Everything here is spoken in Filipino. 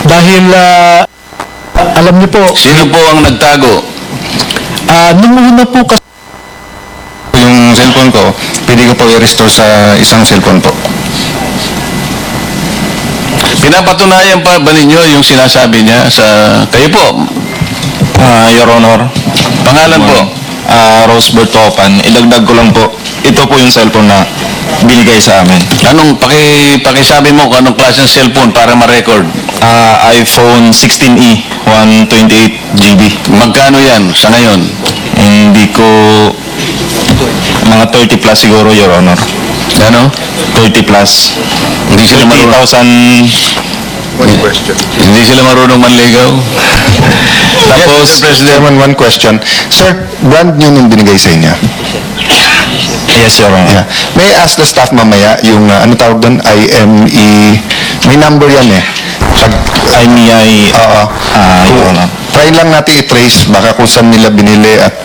Dahil, alam niyo po, Sino po ang nagtago? nung una po kasi, Yung cellphone ko, pwede ko po i-restore sa isang cellphone po. Pinapatunayan pa ba ninyo yung sinasabi niya sa... Kayo po, Your Honor, pangalan po? Rosebert Topan, ilagdag ko lang po, ito po yung cellphone na binigay sa amin. Anong pakisabi mo kung anong klaseng cellphone para ma-record? iPhone 16e, 128 GB. Magkano yan sa ngayon? Hindi ko, mga 30 plus siguro, Your Honor. Ano? 30 plus. Hindi sila marunong, 30,000. hindi sila marunong manligaw? Tapos, Chairman, one question. Sir, brand new nung binigay sa inyo. yes, Your Honor. Yeah. May I ask the staff mamaya, yung ano tawag doon, IME, may number yan eh. IMEI, Oo. Your Honor. Try lang natin i-trace baka kung saan nila binili at